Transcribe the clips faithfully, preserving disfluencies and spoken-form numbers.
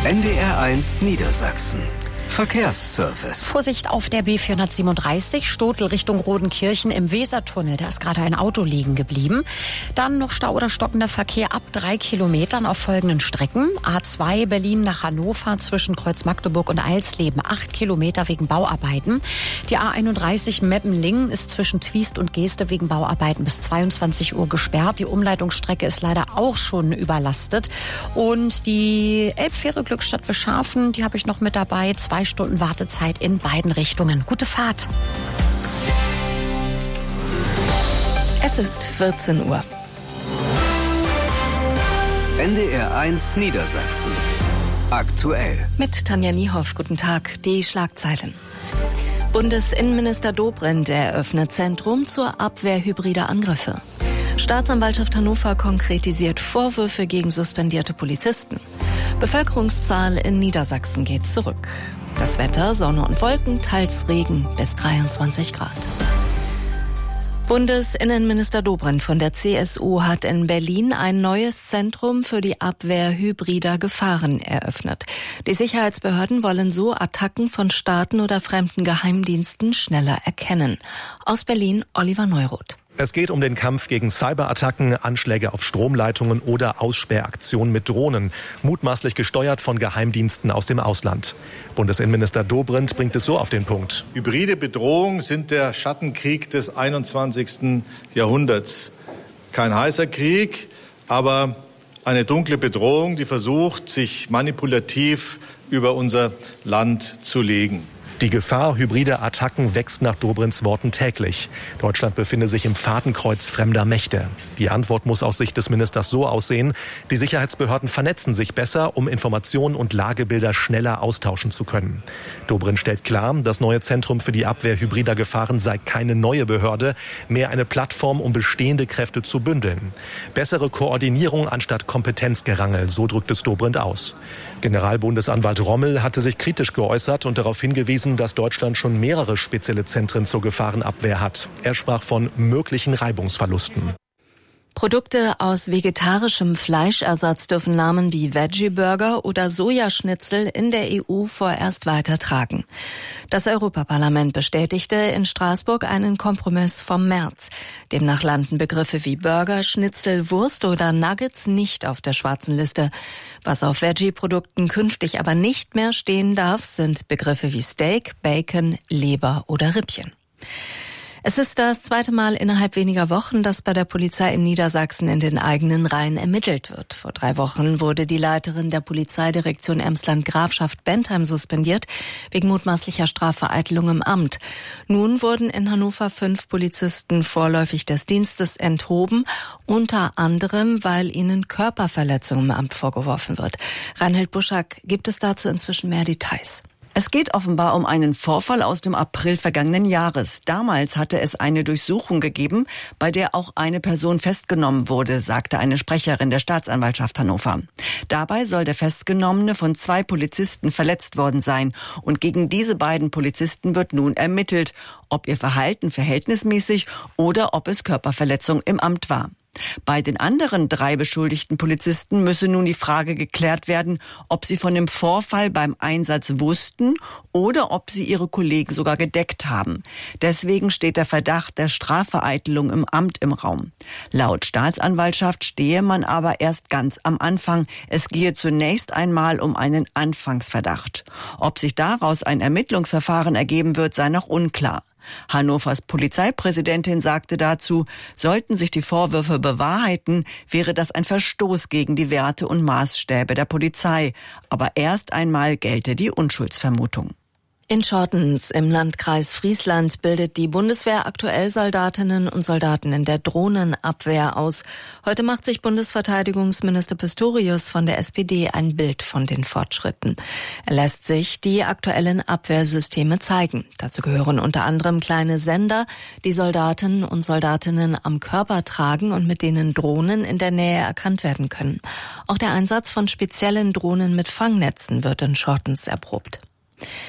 N D R eins Niedersachsen. Verkehrsservice. Vorsicht auf der B vierhundertsiebenunddreißig, Stotel Richtung Rodenkirchen im Wesertunnel. Da ist gerade ein Auto liegen geblieben. Dann noch Stau oder stockender Verkehr ab drei Kilometern auf folgenden Strecken. A zwei Berlin nach Hannover zwischen Kreuz Magdeburg und Eilsleben, acht Kilometer wegen Bauarbeiten. Die A einunddreißig Meppen-Lingen ist zwischen Twiest und Geeste wegen Bauarbeiten bis zweiundzwanzig Uhr gesperrt. Die Umleitungsstrecke ist leider auch schon überlastet. Und die Elbfähre Glückstadt-Wischhafen, die habe ich noch mit dabei. Zwei Stunden Wartezeit in beiden Richtungen. Gute Fahrt. Es ist vierzehn Uhr. N D R eins Niedersachsen. Aktuell. Mit Tanja Niehoff. Guten Tag. Die Schlagzeilen. Bundesinnenminister Dobrindt eröffnet Zentrum zur Abwehr hybrider Angriffe. Staatsanwaltschaft Hannover konkretisiert Vorwürfe gegen suspendierte Polizisten. Bevölkerungszahl in Niedersachsen geht zurück. Das Wetter, Sonne und Wolken, teils Regen bis dreiundzwanzig Grad. Bundesinnenminister Dobrindt von der C S U hat in Berlin ein neues Zentrum für die Abwehr hybrider Gefahren eröffnet. Die Sicherheitsbehörden wollen so Attacken von Staaten oder fremden Geheimdiensten schneller erkennen. Aus Berlin Oliver Neuroth. Es geht um den Kampf gegen Cyberattacken, Anschläge auf Stromleitungen oder Aussperraktionen mit Drohnen, mutmaßlich gesteuert von Geheimdiensten aus dem Ausland. Bundesinnenminister Dobrindt bringt es so auf den Punkt. Hybride Bedrohungen sind der Schattenkrieg des einundzwanzigsten Jahrhunderts. Kein heißer Krieg, aber eine dunkle Bedrohung, die versucht, sich manipulativ über unser Land zu legen. Die Gefahr hybrider Attacken wächst nach Dobrindts Worten täglich. Deutschland befinde sich im Fadenkreuz fremder Mächte. Die Antwort muss aus Sicht des Ministers so aussehen: Die Sicherheitsbehörden vernetzen sich besser, um Informationen und Lagebilder schneller austauschen zu können. Dobrindt stellt klar, das neue Zentrum für die Abwehr hybrider Gefahren sei keine neue Behörde, mehr eine Plattform, um bestehende Kräfte zu bündeln. Bessere Koordinierung anstatt Kompetenzgerangel, so drückt es Dobrindt aus. Generalbundesanwalt Rommel hatte sich kritisch geäußert und darauf hingewiesen, dass Deutschland schon mehrere spezielle Zentren zur Gefahrenabwehr hat. Er sprach von möglichen Reibungsverlusten. Produkte aus vegetarischem Fleischersatz dürfen Namen wie Veggie-Burger oder Sojaschnitzel in der E U vorerst weitertragen. Das Europaparlament bestätigte in Straßburg einen Kompromiss vom März. Demnach landen Begriffe wie Burger, Schnitzel, Wurst oder Nuggets nicht auf der schwarzen Liste. Was auf Veggie-Produkten künftig aber nicht mehr stehen darf, sind Begriffe wie Steak, Bacon, Leber oder Rippchen. Es ist das zweite Mal innerhalb weniger Wochen, dass bei der Polizei in Niedersachsen in den eigenen Reihen ermittelt wird. Vor drei Wochen wurde die Leiterin der Polizeidirektion Emsland-Grafschaft Bentheim suspendiert, wegen mutmaßlicher Strafvereitelung im Amt. Nun wurden in Hannover fünf Polizisten vorläufig des Dienstes enthoben, unter anderem, weil ihnen Körperverletzung im Amt vorgeworfen wird. Reinhold Buschak, gibt es dazu inzwischen mehr Details? Es geht offenbar um einen Vorfall aus dem April vergangenen Jahres. Damals hatte es eine Durchsuchung gegeben, bei der auch eine Person festgenommen wurde, sagte eine Sprecherin der Staatsanwaltschaft Hannover. Dabei soll der Festgenommene von zwei Polizisten verletzt worden sein. Und gegen diese beiden Polizisten wird nun ermittelt, ob ihr Verhalten verhältnismäßig oder ob es Körperverletzung im Amt war. Bei den anderen drei beschuldigten Polizisten müsse nun die Frage geklärt werden, ob sie von dem Vorfall beim Einsatz wussten oder ob sie ihre Kollegen sogar gedeckt haben. Deswegen steht der Verdacht der Strafvereitelung im Amt im Raum. Laut Staatsanwaltschaft stehe man aber erst ganz am Anfang. Es gehe zunächst einmal um einen Anfangsverdacht. Ob sich daraus ein Ermittlungsverfahren ergeben wird, sei noch unklar. Hannovers Polizeipräsidentin sagte dazu, sollten sich die Vorwürfe bewahrheiten, wäre das ein Verstoß gegen die Werte und Maßstäbe der Polizei. Aber erst einmal gelte die Unschuldsvermutung. In Schortens im Landkreis Friesland bildet die Bundeswehr aktuell Soldatinnen und Soldaten in der Drohnenabwehr aus. Heute macht sich Bundesverteidigungsminister Pistorius von der S P D ein Bild von den Fortschritten. Er lässt sich die aktuellen Abwehrsysteme zeigen. Dazu gehören unter anderem kleine Sender, die Soldatinnen und Soldatinnen am Körper tragen und mit denen Drohnen in der Nähe erkannt werden können. Auch der Einsatz von speziellen Drohnen mit Fangnetzen wird in Schortens erprobt.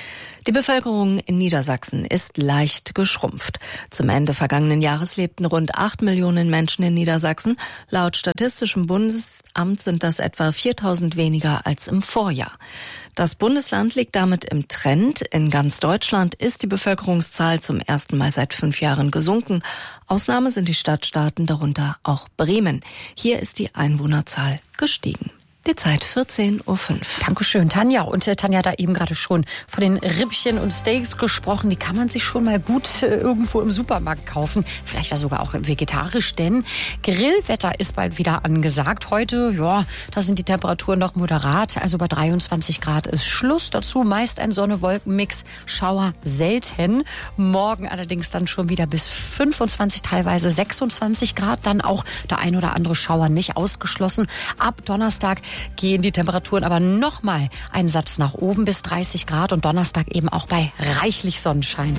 Die Bevölkerung in Niedersachsen ist leicht geschrumpft. Zum Ende vergangenen Jahres lebten rund acht Millionen Menschen in Niedersachsen. Laut Statistischem Bundesamt sind das etwa viertausend weniger als im Vorjahr. Das Bundesland liegt damit im Trend. In ganz Deutschland ist die Bevölkerungszahl zum ersten Mal seit fünf Jahren gesunken. Ausnahme sind die Stadtstaaten, darunter auch Bremen. Hier ist die Einwohnerzahl gestiegen. Die Zeit vierzehn Uhr fünf. Dankeschön, Tanja. Und äh, Tanja hat da eben gerade schon von den Rippchen und Steaks gesprochen. Die kann man sich schon mal gut äh, irgendwo im Supermarkt kaufen. Vielleicht ja sogar auch vegetarisch, denn Grillwetter ist bald wieder angesagt. Heute, ja, da sind die Temperaturen noch moderat. Also bei dreiundzwanzig Grad ist Schluss. Dazu meist ein Sonne-Wolken-Mix. Schauer selten. Morgen allerdings dann schon wieder bis fünfundzwanzig, teilweise sechsundzwanzig Grad. Dann auch der ein oder andere Schauer nicht ausgeschlossen. Ab Donnerstag gehen die Temperaturen aber noch mal einen Satz nach oben bis dreißig Grad und Donnerstag eben auch bei reichlich Sonnenschein.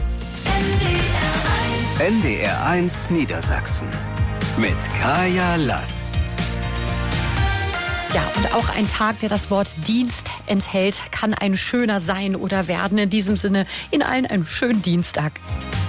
N D R eins Niedersachsen mit Kaya Lass. Ja, und auch ein Tag, der das Wort Dienst enthält, kann ein schöner sein oder werden. In diesem Sinne, in allen einen schönen Dienstag.